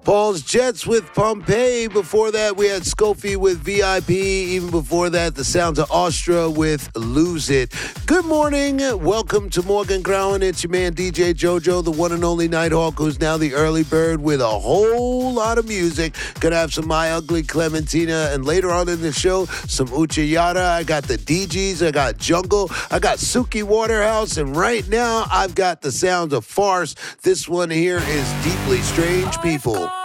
Paul's Jets with Pompeii. Before that, we had Scofie with VIP. Even before that, the sounds of Astra with Lose It. Good morning. Welcome to Morgan Crown. It's your man, DJ JoJo, the one and only Nighthawk, who's now the early bird with a whole lot of music. Gonna have some My Ugly Clementina, and later on in the show, some Uchiyara. I got the DGs. I got Jungle. I got Suki Waterhouse. And right now, I've got the sounds of Farce. This one here is Deeply Strange People.